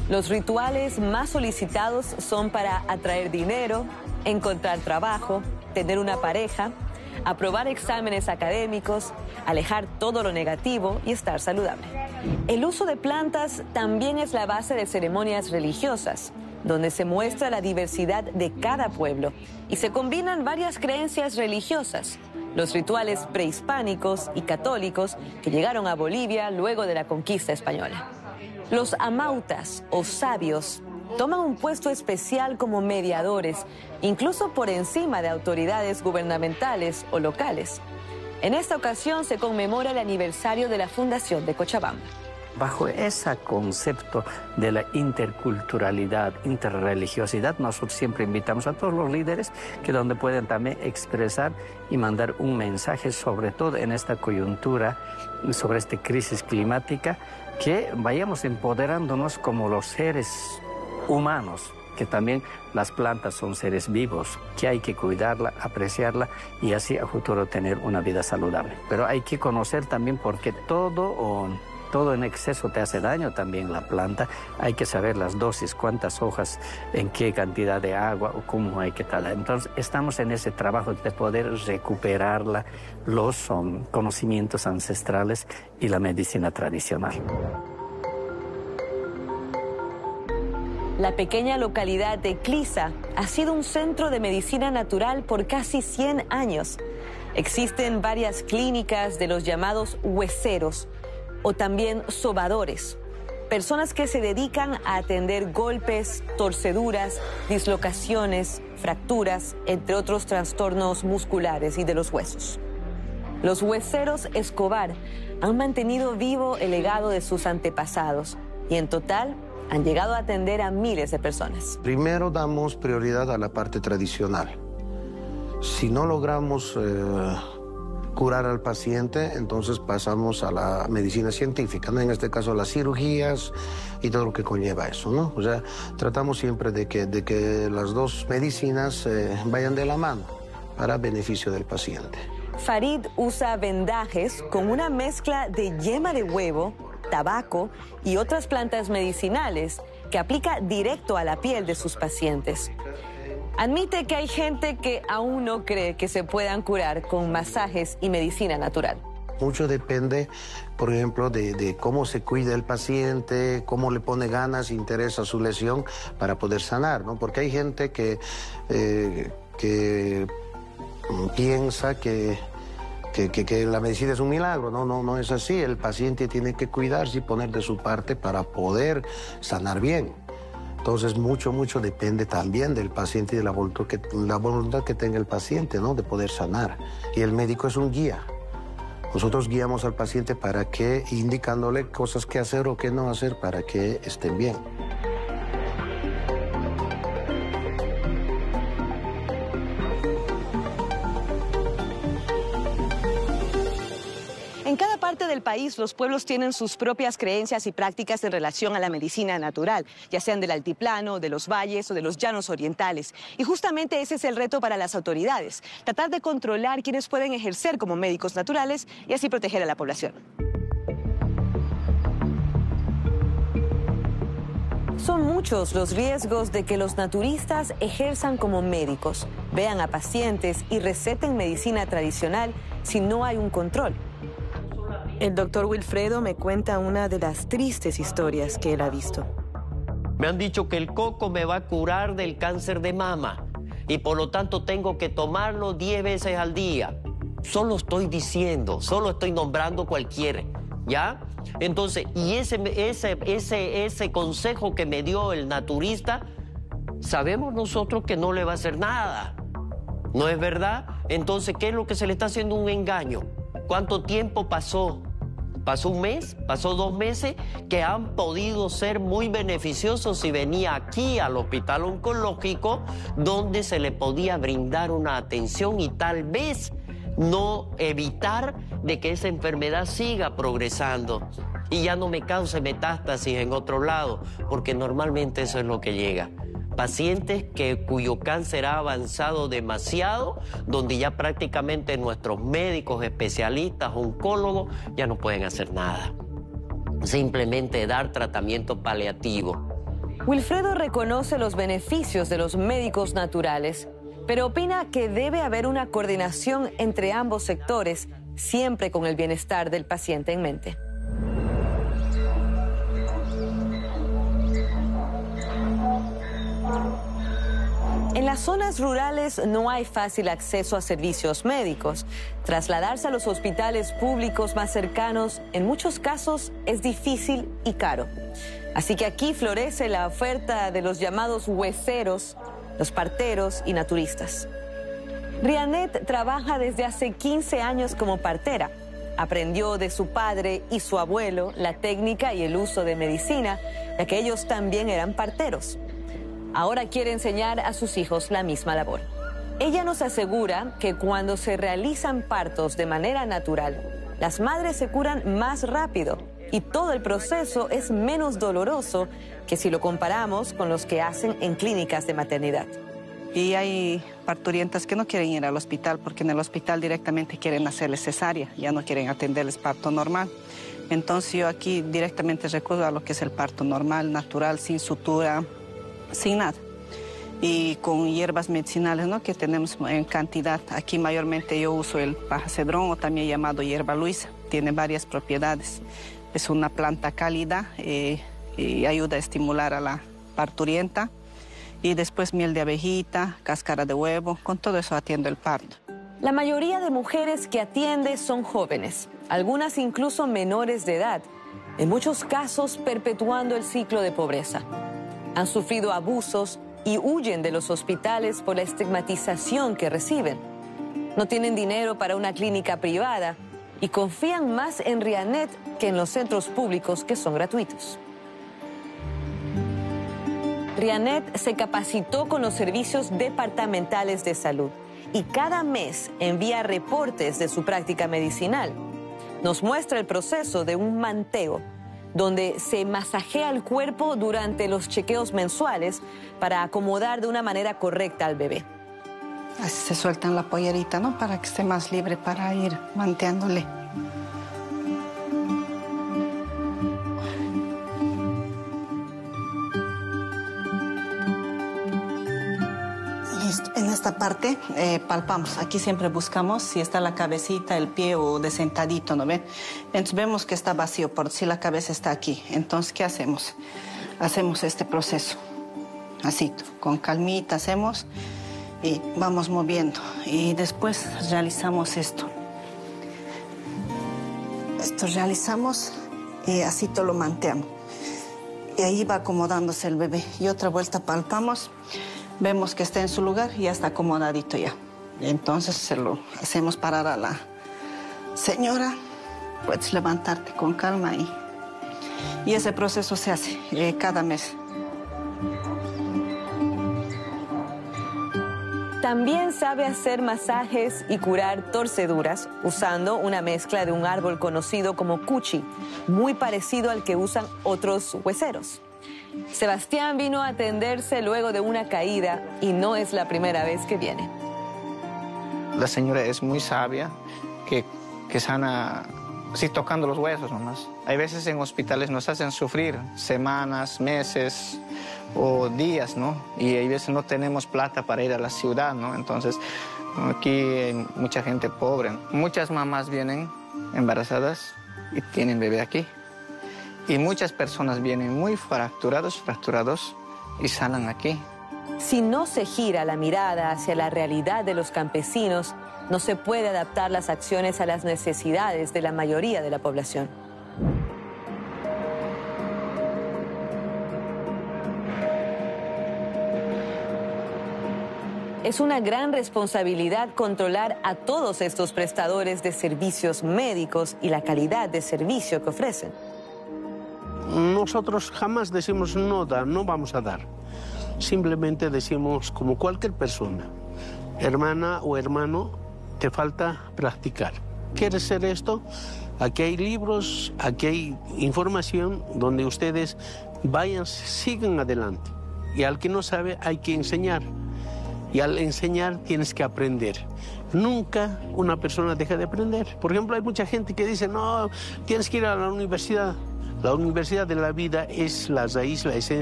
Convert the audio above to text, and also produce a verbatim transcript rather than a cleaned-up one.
Los rituales más solicitados son para atraer dinero, encontrar trabajo, tener una pareja, aprobar exámenes académicos, alejar todo lo negativo y estar saludable. El uso de plantas también es la base de ceremonias religiosas, donde se muestra la diversidad de cada pueblo y se combinan varias creencias religiosas, los rituales prehispánicos y católicos que llegaron a Bolivia luego de la conquista española. Los amautas o sabios toman un puesto especial como mediadores, incluso por encima de autoridades gubernamentales o locales. En esta ocasión se conmemora el aniversario de la fundación de Cochabamba. Bajo ese concepto de la interculturalidad, interreligiosidad, nosotros siempre invitamos a todos los líderes que donde pueden también expresar y mandar un mensaje, sobre todo en esta coyuntura, sobre esta crisis climática, que vayamos empoderándonos como los seres humanos, que también las plantas son seres vivos, que hay que cuidarla, apreciarla y así a futuro tener una vida saludable. Pero hay que conocer también porque todo o todo en exceso te hace daño también la planta. Hay que saber las dosis, cuántas hojas, en qué cantidad de agua o cómo hay que talar. Entonces estamos en ese trabajo de poder recuperarla, los um, conocimientos ancestrales y la medicina tradicional. La pequeña localidad de Clisa ha sido un centro de medicina natural por casi cien años. Existen varias clínicas de los llamados hueseros o también sobadores, personas que se dedican a atender golpes, torceduras, dislocaciones, fracturas, entre otros trastornos musculares y de los huesos. Los hueseros Escobar han mantenido vivo el legado de sus antepasados y en total han llegado a atender a miles de personas. Primero damos prioridad a la parte tradicional. Si no logramos eh, curar al paciente, entonces pasamos a la medicina científica, ¿no? En este caso las cirugías y todo lo que conlleva eso, ¿no? O sea, tratamos siempre de que, de que las dos medicinas eh, vayan de la mano para beneficio del paciente. Farid usa vendajes con una mezcla de yema de huevo, tabaco y otras plantas medicinales que aplica directo a la piel de sus pacientes. Admite que hay gente que aún no cree que se puedan curar con masajes y medicina natural. Mucho depende, por ejemplo, de, de cómo se cuida el paciente, cómo le pone ganas, interés a su lesión para poder sanar, ¿no? Porque hay gente que, eh, que piensa que, que, que, que la medicina es un milagro. No, no, no es así. El paciente tiene que cuidarse y poner de su parte para poder sanar bien. Entonces, mucho, mucho depende también del paciente y de la voluntad que, la voluntad que tenga el paciente, ¿no? De poder sanar. Y el médico es un guía. Nosotros guiamos al paciente para que, indicándole cosas que hacer o que no hacer para que estén bien. En cada parte del país, los pueblos tienen sus propias creencias y prácticas en relación a la medicina natural, ya sean del altiplano, de los valles o de los llanos orientales. Y justamente ese es el reto para las autoridades, tratar de controlar quienes pueden ejercer como médicos naturales y así proteger a la población. Son muchos los riesgos de que los naturistas ejerzan como médicos, vean a pacientes y receten medicina tradicional si no hay un control. El doctor Wilfredo me cuenta una de las tristes historias que él ha visto. Me han dicho que el coco me va a curar del cáncer de mama y por lo tanto tengo que tomarlo diez veces al día. Solo estoy diciendo, solo estoy nombrando cualquiera, ¿ya? Entonces, y ese, ese, ese, ese consejo que me dio el naturista, sabemos nosotros que no le va a hacer nada. ¿No es verdad? Entonces, ¿qué es lo que se le está haciendo? Un engaño. ¿Cuánto tiempo pasó? Pasó un mes, pasó dos meses, que han podido ser muy beneficiosos si venía aquí al hospital oncológico, donde se le podía brindar una atención y tal vez no evitar de que esa enfermedad siga progresando y ya no me cause metástasis en otro lado, porque normalmente eso es lo que llega. Pacientes que, cuyo cáncer ha avanzado demasiado, donde ya prácticamente nuestros médicos, especialistas, oncólogos, ya no pueden hacer nada. Simplemente dar tratamiento paliativo. Wilfredo reconoce los beneficios de los médicos naturales, pero opina que debe haber una coordinación entre ambos sectores, siempre con el bienestar del paciente en mente. En las zonas rurales no hay fácil acceso a servicios médicos. Trasladarse a los hospitales públicos más cercanos en muchos casos es difícil y caro. Así que aquí florece la oferta de los llamados hueseros, los parteros y naturistas. Rianet trabaja desde hace quince años como partera. Aprendió de su padre y su abuelo la técnica y el uso de medicina, ya que ellos también eran parteros. Ahora quiere enseñar a sus hijos la misma labor. Ella nos asegura que cuando se realizan partos de manera natural, las madres se curan más rápido y todo el proceso es menos doloroso que si lo comparamos con los que hacen en clínicas de maternidad. Y hay parturientas que no quieren ir al hospital porque en el hospital directamente quieren hacerles cesárea, ya no quieren atenderles parto normal. Entonces yo aquí directamente recurro a lo que es el parto normal, natural, sin sutura, sin nada. Y con hierbas medicinales, ¿no?, que tenemos en cantidad. Aquí mayormente yo uso el paja cedrón o también llamado hierba luisa. Tiene varias propiedades. Es una planta cálida eh, y ayuda a estimular a la parturienta. Y después miel de abejita, cáscara de huevo, con todo eso atiendo el parto. La mayoría de mujeres que atiende son jóvenes, algunas incluso menores de edad, en muchos casos perpetuando el ciclo de pobreza. Han sufrido abusos y huyen de los hospitales por la estigmatización que reciben. No tienen dinero para una clínica privada y confían más en Rianet que en los centros públicos que son gratuitos. Rianet se capacitó con los servicios departamentales de salud y cada mes envía reportes de su práctica medicinal. Nos muestra el proceso de un manteo, donde se masajea el cuerpo durante los chequeos mensuales para acomodar de una manera correcta al bebé. Así se sueltan la pollerita, ¿no?, para que esté más libre para ir manteándole. En esta parte eh, palpamos. Aquí siempre buscamos si está la cabecita, el pie o de sentadito, ¿no ven? Entonces vemos que está vacío, por si la cabeza está aquí. Entonces, ¿qué hacemos? Hacemos este proceso. Así, con calmita hacemos y vamos moviendo. Y después realizamos esto. Esto realizamos y así todo lo manteamos. Y ahí va acomodándose el bebé. Y otra vuelta palpamos. Vemos que está en su lugar y ya está acomodadito ya. Entonces se lo hacemos parar a la señora. Puedes levantarte con calma y, y ese proceso se hace eh, cada mes. También sabe hacer masajes y curar torceduras usando una mezcla de un árbol conocido como cuchi, muy parecido al que usan otros hueseros. Sebastián vino a atenderse luego de una caída y no es la primera vez que viene. La señora es muy sabia, que, que sana, sí, tocando los huesos nomás. Hay veces en hospitales nos hacen sufrir semanas, meses o días, ¿no? Y hay veces no tenemos plata para ir a la ciudad, ¿no? Entonces, aquí hay mucha gente pobre. Muchas mamás vienen embarazadas y tienen bebé aquí. Y muchas personas vienen muy fracturados, fracturados y sanan aquí. Si no se gira la mirada hacia la realidad de los campesinos, no se puede adaptar las acciones a las necesidades de la mayoría de la población. Es una gran responsabilidad controlar a todos estos prestadores de servicios médicos y la calidad de servicio que ofrecen. Nosotros jamás decimos no dar, no vamos a dar. Simplemente decimos, como cualquier persona, hermana o hermano, te falta practicar. ¿Quieres ser esto? Aquí hay libros, aquí hay información donde ustedes vayan, sigan adelante. Y al que no sabe hay que enseñar. Y al enseñar tienes que aprender. Nunca una persona deja de aprender. Por ejemplo, hay mucha gente que dice, no, tienes que ir a la universidad. La universidad de la vida es la raíz, la esencia.